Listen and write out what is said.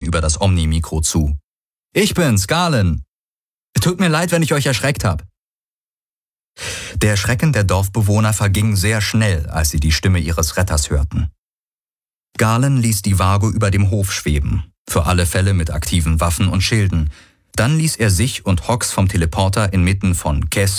über das Omni-Mikro zu. »Ich bin's, Galen. Tut mir leid, wenn ich euch erschreckt habe.« Der Schrecken der Dorfbewohner verging sehr schnell, als sie die Stimme ihres Retters hörten. Galen ließ die Waage über dem Hof schweben, für alle Fälle mit aktiven Waffen und Schilden. Dann ließ er sich und Hox vom Teleporter inmitten von Kes